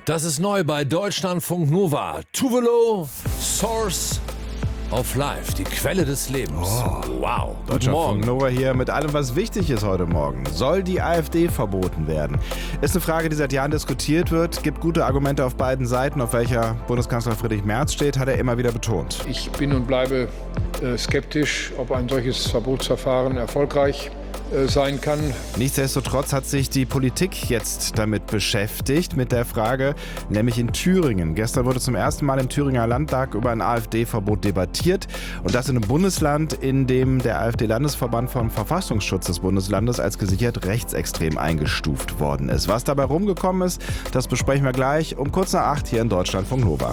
Das ist neu bei Deutschlandfunk Nova. Tuvelo, Source of Life, die Quelle des Lebens. Wow. Deutschlandfunk Nova hier mit allem, was wichtig ist heute Morgen. Soll die AfD verboten werden? Ist eine Frage, die seit Jahren diskutiert wird. Gibt gute Argumente auf beiden Seiten. Auf welcher Bundeskanzler Friedrich Merz steht, hat er immer wieder betont. Ich bin und bleibe skeptisch, ob ein solches Verbotsverfahren erfolgreich sein kann. Nichtsdestotrotz hat sich die Politik jetzt damit beschäftigt, mit der Frage, nämlich in Thüringen. Gestern wurde zum ersten Mal im Thüringer Landtag über ein AfD-Verbot debattiert. Und das in einem Bundesland, in dem der AfD-Landesverband vom Verfassungsschutz des Bundeslandes als gesichert rechtsextrem eingestuft worden ist. Was dabei rumgekommen ist, das besprechen wir gleich um kurz nach 8 hier in Deutschlandfunk Nova.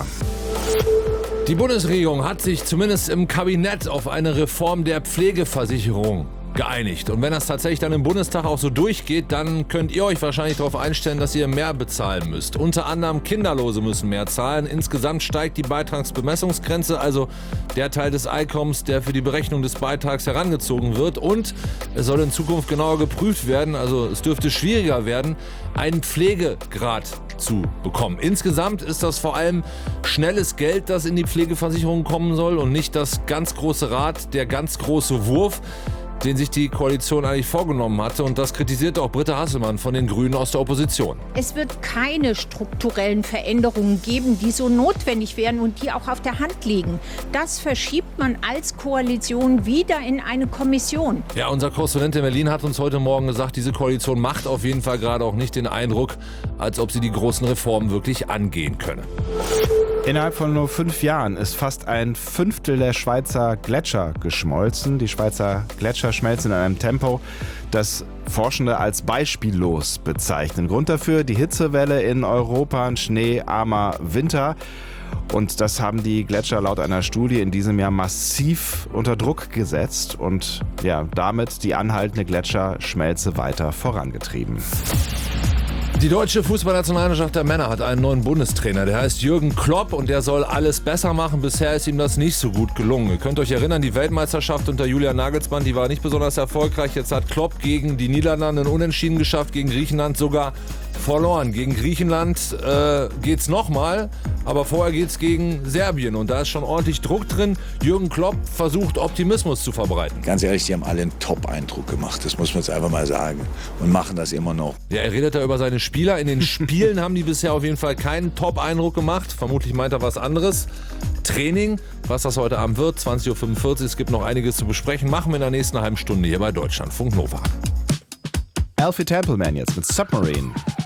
Die Bundesregierung hat sich zumindest im Kabinett auf eine Reform der Pflegeversicherung geeinigt. Und wenn das tatsächlich dann im Bundestag auch so durchgeht, dann könnt ihr euch wahrscheinlich darauf einstellen, dass ihr mehr bezahlen müsst. Unter anderem Kinderlose müssen mehr zahlen. Insgesamt steigt die Beitragsbemessungsgrenze, also der Teil des Einkommens, der für die Berechnung des Beitrags herangezogen wird. Und es soll in Zukunft genauer geprüft werden, also es dürfte schwieriger werden, einen Pflegegrad zu bekommen. Insgesamt ist das vor allem schnelles Geld, das in die Pflegeversicherung kommen soll und nicht das ganz große Rad, der ganz große Wurf, den sich die Koalition eigentlich vorgenommen hatte. Und das kritisiert auch Britta Hasselmann von den Grünen aus der Opposition. Es wird keine strukturellen Veränderungen geben, die so notwendig wären und die auch auf der Hand liegen. Das verschiebt man als Koalition wieder in eine Kommission. Ja, unser Korrespondent in Berlin hat uns heute Morgen gesagt, diese Koalition macht auf jeden Fall gerade auch nicht den Eindruck, als ob sie die großen Reformen wirklich angehen könne. Innerhalb von nur 5 Jahren ist fast ein Fünftel der Schweizer Gletscher geschmolzen. Die Schweizer Gletscher schmelzen in einem Tempo, das Forschende als beispiellos bezeichnen. Grund dafür die Hitzewelle in Europa, ein schneearmer Winter. Und das haben die Gletscher laut einer Studie in diesem Jahr massiv unter Druck gesetzt und damit die anhaltende Gletscherschmelze weiter vorangetrieben. Die deutsche Fußballnationalmannschaft der Männer hat einen neuen Bundestrainer. Der heißt Jürgen Klopp und der soll alles besser machen. Bisher ist ihm das nicht so gut gelungen. Ihr könnt euch erinnern, die Weltmeisterschaft unter Julian Nagelsmann, die war nicht besonders erfolgreich. Jetzt hat Klopp gegen die Niederlande ein Unentschieden geschafft, gegen Griechenland sogar verloren. Gegen Griechenland geht's nochmal, aber vorher geht's gegen Serbien und da ist schon ordentlich Druck drin. Jürgen Klopp versucht, Optimismus zu verbreiten. Ganz ehrlich, die haben alle einen Top-Eindruck gemacht, das muss man jetzt einfach mal sagen und machen das immer noch. Ja, er redet da über seine Spieler. In den Spielen haben die bisher auf jeden Fall keinen Top-Eindruck gemacht. Vermutlich meint er was anderes. Training, was das heute Abend wird, 20.45 Uhr. Es gibt noch einiges zu besprechen. Machen wir in der nächsten halben Stunde hier bei Deutschlandfunk Nova. Alfie Templeman jetzt mit Submarine.